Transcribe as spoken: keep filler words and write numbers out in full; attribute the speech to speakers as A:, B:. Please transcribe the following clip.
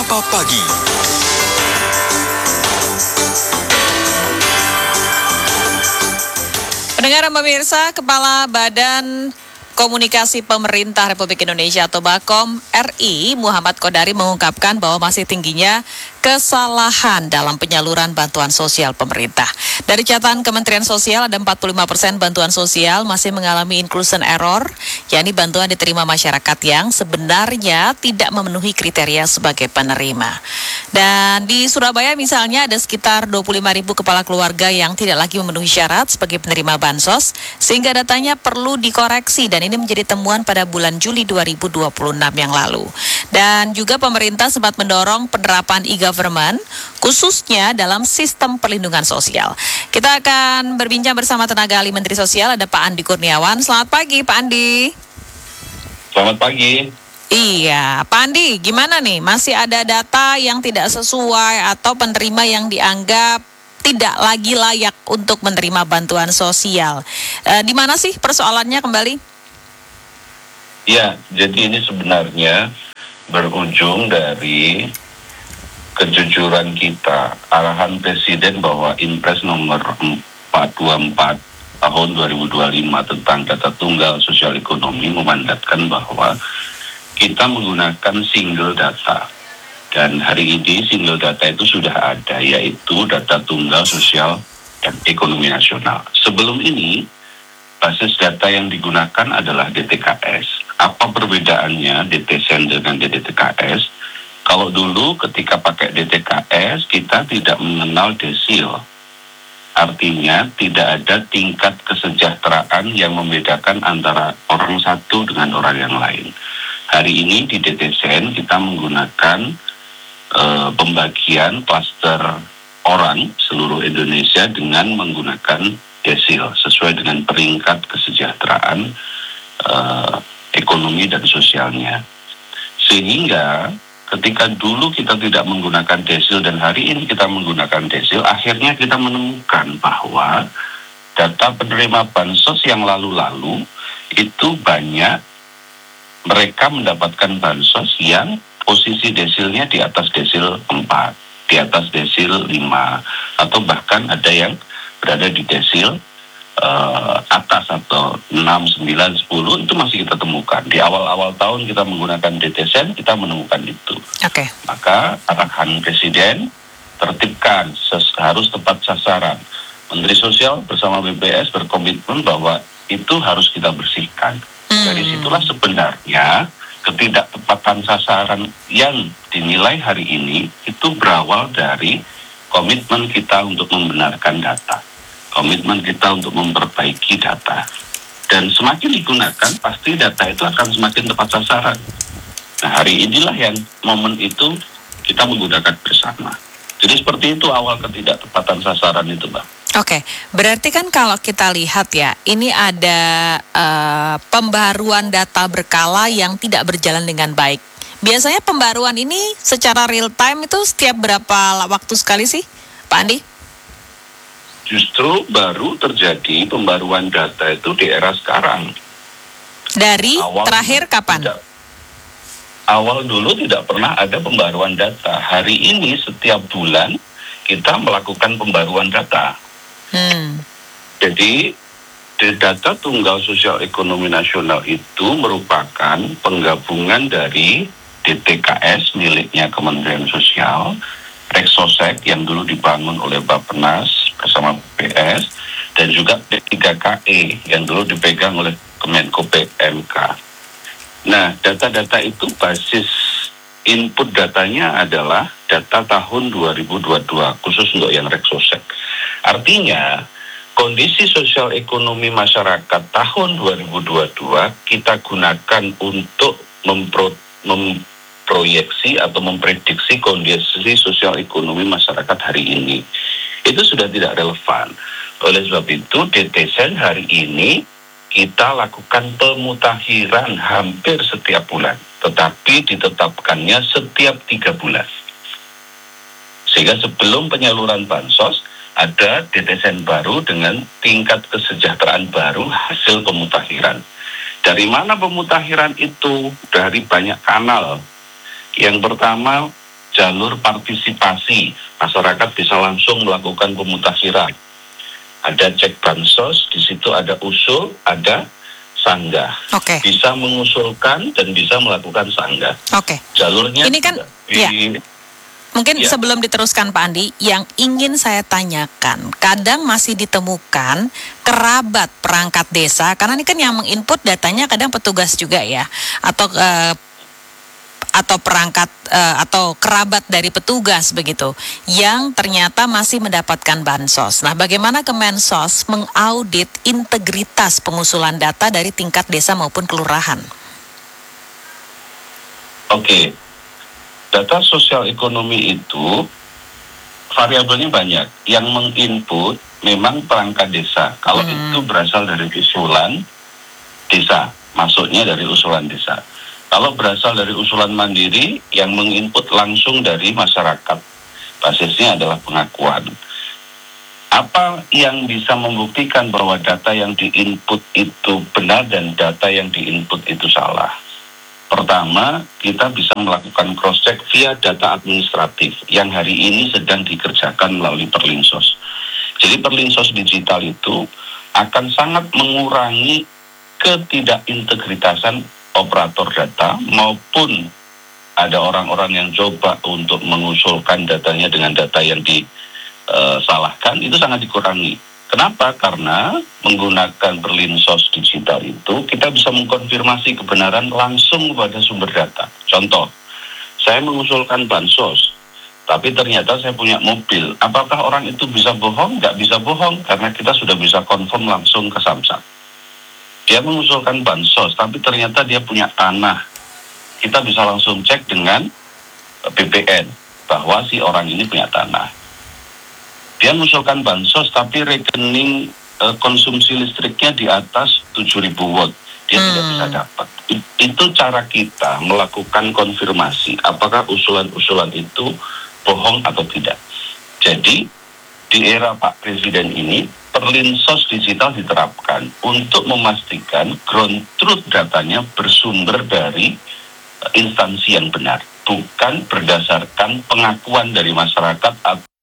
A: Sapa Pagi.
B: Pendengar dan pemirsa, Kepala Badan Komunikasi Pemerintah Republik Indonesia atau Bakom R I Muhammad Kodari mengungkapkan bahwa masih tingginya kesalahan dalam penyaluran bantuan sosial pemerintah. Dari catatan Kementerian Sosial ada empat puluh lima persen bantuan sosial masih mengalami inclusion error, yakni bantuan diterima masyarakat yang sebenarnya tidak memenuhi kriteria sebagai penerima. Dan di Surabaya misalnya ada sekitar dua puluh lima ribu kepala keluarga yang tidak lagi memenuhi syarat sebagai penerima bansos, sehingga datanya perlu dikoreksi dan ini menjadi temuan pada bulan Juli dua ribu dua puluh enam yang lalu. Dan juga pemerintah sempat mendorong penerapan e-government khususnya dalam sistem perlindungan sosial. Kita akan berbincang bersama tenaga ahli Menteri Sosial, ada Pak Andi Kurniawan. Selamat pagi Pak Andi.
C: Selamat pagi.
B: Iya, Pak Andi, gimana nih? Masih ada data yang tidak sesuai atau penerima yang dianggap tidak lagi layak untuk menerima bantuan sosial. E, di mana sih persoalannya kembali?
C: Ya, jadi ini sebenarnya berujung dari kejujuran kita, arahan Presiden bahwa Impres nomor empat dua puluh empat tahun dua ribu dua puluh lima tentang data tunggal sosial ekonomi memandatkan bahwa kita menggunakan single data. Dan hari ini single data itu sudah ada, yaitu data tunggal sosial dan ekonomi nasional. Sebelum ini, basis data yang digunakan adalah D T K S. Apa perbedaannya D T S E N dengan D T K S? Kalau dulu ketika pakai D T K S, kita tidak mengenal desil. Artinya tidak ada tingkat kesejahteraan yang membedakan antara orang satu dengan orang yang lain. Hari ini di D T S E N kita menggunakan uh, pembagian klaster orang seluruh Indonesia dengan menggunakan desil sesuai dengan peringkat kesejahteraan uh, ekonomi dan sosialnya. Sehingga ketika dulu kita tidak menggunakan desil dan hari ini kita menggunakan desil, akhirnya kita menemukan bahwa data penerima bansos yang lalu-lalu itu banyak mereka mendapatkan bansos yang posisi desilnya di atas desil empat, di atas desil lima, atau bahkan ada yang berada di desil Uh, atas atau enam, sembilan, sepuluh itu masih kita temukan. Di awal-awal tahun kita menggunakan D T S E N, kita menemukan itu.
B: Oke. Okay.
C: Maka arahan Presiden tertibkan, ses- harus tepat sasaran. Menteri Sosial bersama B P S berkomitmen bahwa itu harus kita bersihkan. Hmm. Dari situlah sebenarnya ketidaktepatan sasaran yang dinilai hari ini itu berawal dari komitmen kita untuk membenarkan data. Komitmen kita untuk memperbaiki data. Dan semakin digunakan, pasti data itu akan semakin tepat sasaran. Nah, hari inilah yang momen itu kita menggunakan bersama. Jadi seperti itu awal ketidaktepatan sasaran itu, Mbak.
B: Oke, berarti kan kalau kita lihat ya, ini ada uh, pembaruan data berkala yang tidak berjalan dengan baik. Biasanya pembaruan ini secara real time itu setiap berapa waktu sekali sih, Pak Andi?
C: Justru baru terjadi pembaruan data itu di era sekarang.
B: Dari awal terakhir kapan?
C: Tidak, awal dulu tidak pernah ada pembaruan data. Hari ini setiap bulan kita melakukan pembaruan data.
B: Hmm.
C: Jadi data tunggal sosial ekonomi nasional itu merupakan penggabungan dari D T K S miliknya Kementerian Sosial, Reksosek yang dulu dibangun oleh Bappenas bersama B P S, dan juga D tiga K E yang dulu dipegang oleh Kemenko P M K. Nah, data-data itu basis input datanya adalah data tahun dua ribu dua puluh dua, khusus untuk yang Reksosek. Artinya, kondisi sosial ekonomi masyarakat tahun dua ribu dua puluh dua kita gunakan untuk mempro, memproyeksi atau memprediksi kondisi sosial ekonomi masyarakat hari ini. Itu sudah tidak relevan. Oleh sebab itu, D T S E N hari ini kita lakukan pemutakhiran hampir setiap bulan, tetapi ditetapkannya setiap tiga bulan. Sehingga sebelum penyaluran bansos, ada D T S E N baru dengan tingkat kesejahteraan baru hasil pemutakhiran. Dari mana pemutakhiran itu? Dari banyak kanal. Yang pertama, jalur partisipasi, masyarakat bisa langsung melakukan pemutakhiran. Ada cek bansos, di situ ada usul, ada sanggah.
B: Oke.
C: Bisa mengusulkan dan bisa melakukan sanggah.
B: Oke.
C: Jalurnya
B: Ini kan,
C: di,
B: ya. Mungkin
C: Ya.
B: sebelum diteruskan Pak Andi, yang ingin saya tanyakan, kadang masih ditemukan kerabat perangkat desa, karena ini kan yang menginput datanya kadang petugas juga ya, atau eh, atau perangkat eh, atau kerabat dari petugas begitu, yang ternyata masih mendapatkan bansos. Nah, bagaimana Kemensos mengaudit integritas pengusulan data dari tingkat desa maupun kelurahan?
C: Oke, data sosial ekonomi itu variabelnya banyak. Yang menginput memang perangkat desa. Kalau
B: Hmm.
C: itu berasal dari usulan desa, masuknya dari usulan desa. Kalau berasal dari usulan mandiri, yang menginput langsung dari masyarakat. Basisnya adalah pengakuan. Apa yang bisa membuktikan bahwa data yang diinput itu benar dan data yang diinput itu salah? Pertama, kita bisa melakukan cross-check via data administratif yang hari ini sedang dikerjakan melalui Perlinsos. Jadi Perlinsos digital itu akan sangat mengurangi ketidakintegritasan operator data maupun ada orang-orang yang coba untuk mengusulkan datanya dengan data yang disalahkan, itu sangat dikurangi. Kenapa? Karena menggunakan Perlinsos digital itu kita bisa mengkonfirmasi kebenaran langsung kepada sumber data. Contoh, saya mengusulkan bansos, tapi ternyata saya punya mobil. Apakah orang itu bisa bohong? Nggak bisa bohong, karena kita sudah bisa confirm langsung ke Samsat. Dia mengusulkan bansos, tapi ternyata dia punya tanah. Kita bisa langsung cek dengan B P N bahwa si orang ini punya tanah. Dia mengusulkan bansos, tapi rekening e, konsumsi listriknya di atas tujuh ribu watt. Dia hmm. tidak bisa dapat. Itu cara kita melakukan konfirmasi apakah usulan-usulan itu bohong atau tidak. Jadi, di era Pak Presiden ini, Perlinsos digital diterapkan untuk memastikan ground truth datanya bersumber dari instansi yang benar, bukan berdasarkan pengakuan dari masyarakat atau